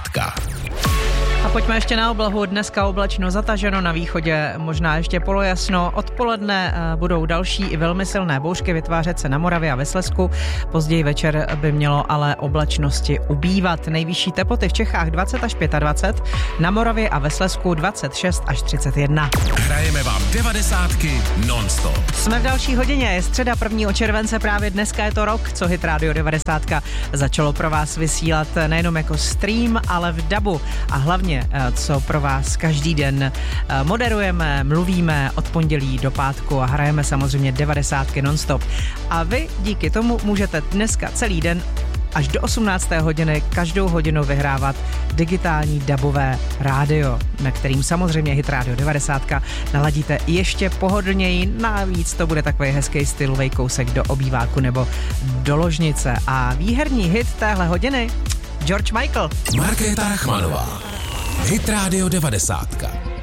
A pojďme ještě na oblohu. Dneska oblačno, zataženo, na východě možná ještě polojasno. Odpoledne budou další i velmi silné bouřky vytvářet se na Moravě a ve Slezsku. Později večer by mělo ale oblačnosti ubývat. Nejvyšší teploty v Čechách 20 až 25, na Moravě a ve Slezsku 26 až 31. Hrajeme vám 90 non-stop. Jsme v další hodině, je středa 1. července, právě dneska je to rok, co Hit Radio 90 začalo pro vás vysílat nejenom jako stream, ale v dabu a hlavně co pro vás každý den moderujeme, mluvíme od pondělí do pátku a hrajeme samozřejmě 90 non-stop. A vy díky tomu můžete dneska celý den až do 18. hodiny každou hodinu vyhrávat digitální dabové rádio, na kterým samozřejmě Hit Radio 90 naladíte ještě pohodlněji. Navíc to bude takový hezký stylový kousek do obýváku nebo do ložnice. A výherní hit téhle hodiny George Michael. Markéta Rachmanová. Hit Radio 90.